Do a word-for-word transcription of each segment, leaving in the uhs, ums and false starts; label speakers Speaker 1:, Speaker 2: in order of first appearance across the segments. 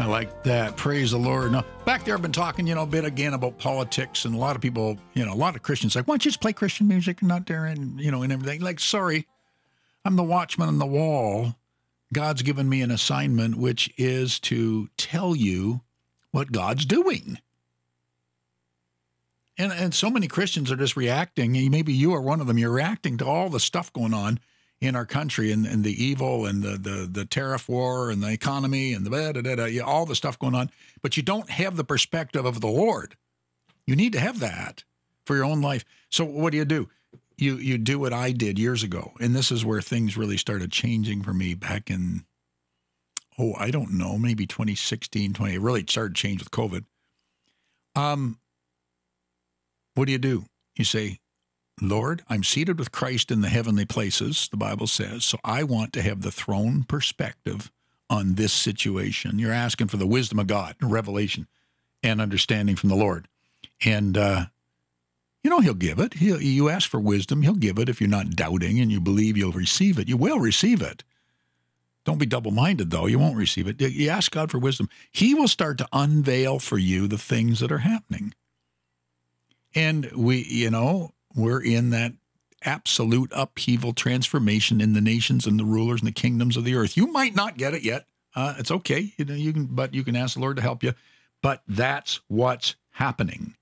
Speaker 1: I like that. Praise the Lord. Now, back there, I've been talking, you know, a bit again about politics, and a lot of people, you know, a lot of Christians like, why don't you just play Christian music and not there and, you know, and everything. Like, sorry, I'm the watchman on the wall. God's given me an assignment, which is to tell you what God's doing. And and so many Christians are just reacting. Maybe you are one of them. You're reacting to all the stuff going on in our country, and, and the evil and the, the the tariff war and the economy and the da, da, da, da, yeah, all the stuff going on. But you don't have the perspective of the Lord. You need to have that for your own life. So what do you do? You you do what I did years ago. And this is where things really started changing for me back in, oh, I don't know, maybe twenty sixteen, twenty. It really started to change with COVID. Um, what do you do? You say, Lord, I'm seated with Christ in the heavenly places, the Bible says, so I want to have the throne perspective on this situation. You're asking for the wisdom of God, revelation, and understanding from the Lord. And, uh, you know, he'll give it. He'll, you ask for wisdom, he'll give it. If you're not doubting and you believe you'll receive it, you will receive it. Don't be double-minded, though. You won't receive it. You ask God for wisdom. He will start to unveil for you the things that are happening. And we, you know, we're in that absolute upheaval transformation in the nations and the rulers and the kingdoms of the earth. You might not get it yet. Uh, it's okay. You know, you can, but you can ask the Lord to help you. But that's what's happening.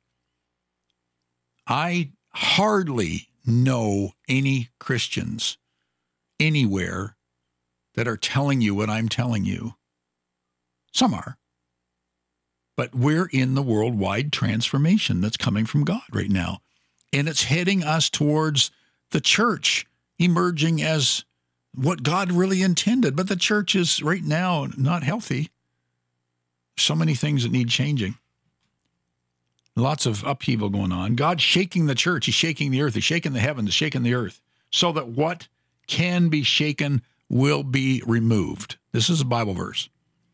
Speaker 1: I hardly know any Christians anywhere that are telling you what I'm telling you. Some are. But we're in the worldwide transformation that's coming from God right now. And it's heading us towards the church emerging as what God really intended. But the church is right now not healthy. So many things that need changing. Lots of upheaval going on. God's shaking the church. He's shaking the earth. He's shaking the heavens. He's shaking the earth. So that what can be shaken will be removed. This is a Bible verse.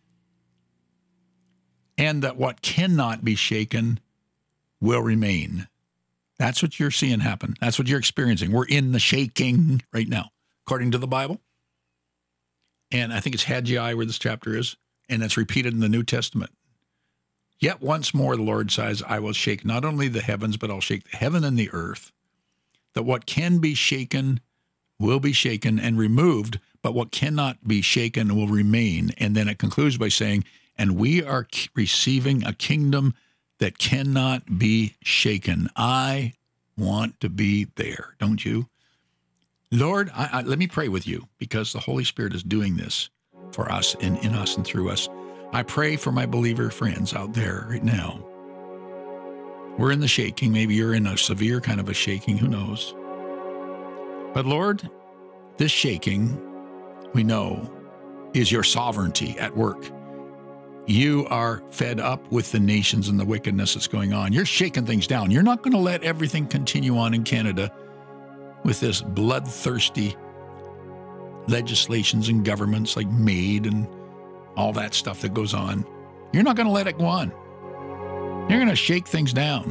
Speaker 1: And that what cannot be shaken will remain. That's what you're seeing happen. That's what you're experiencing. We're in the shaking right now, according to the Bible. And I think it's Haggai where this chapter is, and it's repeated in the New Testament. Yet once more, the Lord says, I will shake not only the heavens, but I'll shake the heaven and the earth, that what can be shaken will be shaken and removed, but what cannot be shaken will remain. And then it concludes by saying, and we are receiving a kingdom that cannot be shaken. I want to be there, don't you? Lord, I, I, let me pray with you, because the Holy Spirit is doing this for us and in us and through us. I pray for my believer friends out there right now. We're in the shaking. Maybe you're in a severe kind of a shaking. Who knows? But Lord, this shaking, we know, is your sovereignty at work. You are fed up with the nations and the wickedness that's going on. You're shaking things down. You're not going to let everything continue on in Canada with this bloodthirsty legislations and governments like MAID and all that stuff that goes on. You're not going to let it go on. You're going to shake things down.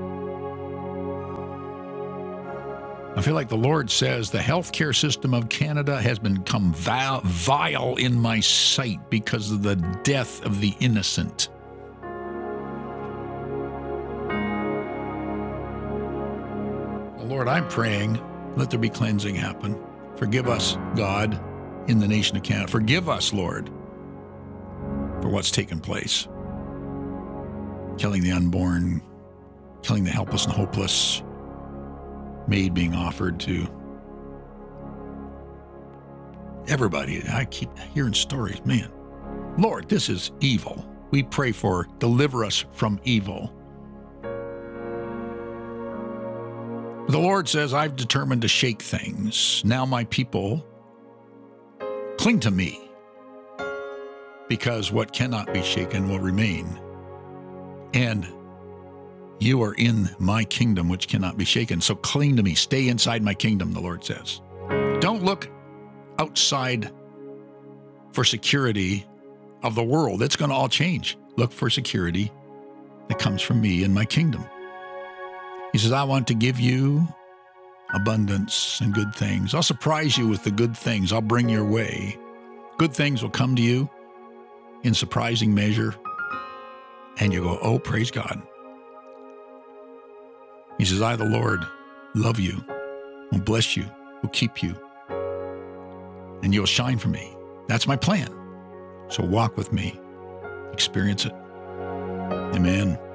Speaker 1: I feel like the Lord says the healthcare system of Canada has become vile, vile in my sight because of the death of the innocent. Lord, I'm praying, let there be cleansing happen. Forgive us, God, in the nation of Canada. Forgive us, Lord, for what's taken place. Killing the unborn, killing the helpless and hopeless, MAID being offered to everybody. I keep hearing stories, man. Lord, this is evil. We pray for deliver us from evil. The Lord says, I've determined to shake things. Now my people cling to me, because what cannot be shaken will remain. And you are in my kingdom, which cannot be shaken. So cling to me. Stay inside my kingdom, the Lord says. Don't look outside for security of the world. It's going to all change. Look for security that comes from me and my kingdom. He says, I want to give you abundance and good things. I'll surprise you with the good things I'll bring your way. Good things will come to you in surprising measure. And you go, oh, praise God. He says, I, the Lord, love you, will bless you, will keep you, and you'll shine for me. That's my plan. So walk with me. Experience it. Amen.